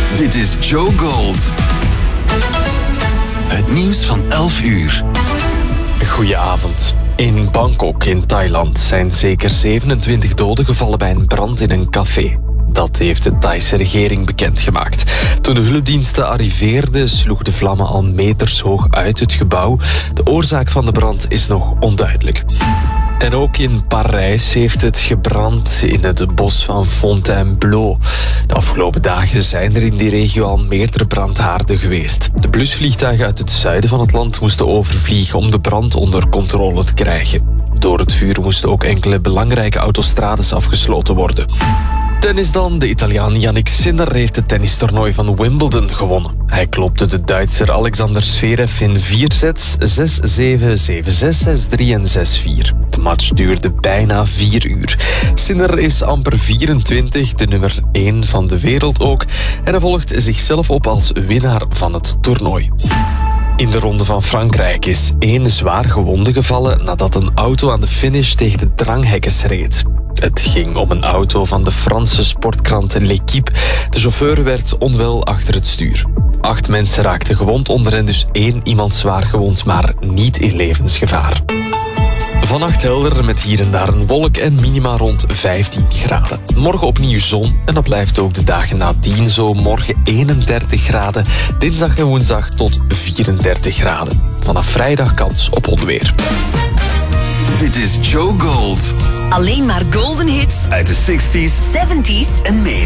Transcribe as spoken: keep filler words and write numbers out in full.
Dit is Joe Gold. Het nieuws van elf uur. Goedenavond. In Bangkok in Thailand zijn zeker zevenentwintig doden gevallen bij een brand in een café. Dat heeft de Thaise regering bekendgemaakt. Toen de hulpdiensten arriveerden, sloegen de vlammen al meters hoog uit het gebouw. De oorzaak van de brand is nog onduidelijk. En ook in Parijs heeft het gebrand in het bos van Fontainebleau. De afgelopen dagen zijn er in die regio al meerdere brandhaarden geweest. De blusvliegtuigen uit het zuiden van het land moesten overvliegen om de brand onder controle te krijgen. Door het vuur moesten ook enkele belangrijke autostrades afgesloten worden. Tennis dan. De Italiaan Jannik Sinner heeft het tennistoernooi van Wimbledon gewonnen. Hij klopte de Duitser Alexander Zverev in vier sets, zes zeven, zeven zes, zes drie en zes vier. De match duurde bijna vier uur. Sinner is amper vierentwintig, de nummer één van de wereld ook, en hij volgt zichzelf op als winnaar van het toernooi. In de Ronde van Frankrijk is één zwaar gewonde gevallen nadat een auto aan de finish tegen de dranghekkers reed. Het ging om een auto van de Franse sportkrant L'Équipe. De chauffeur werd onwel achter het stuur. Acht mensen raakten gewond, onder hen dus één iemand zwaar gewond, maar niet in levensgevaar. Vannacht helder met hier en daar een wolk en minima rond vijftien graden. Morgen opnieuw zon en dat blijft ook de dagen nadien zo. Morgen eenendertig graden, dinsdag en woensdag tot vierendertig graden. Vanaf vrijdag kans op onweer. Dit is Joe Gold. Alleen maar golden hits Uit de zestig's zeventig's en meer.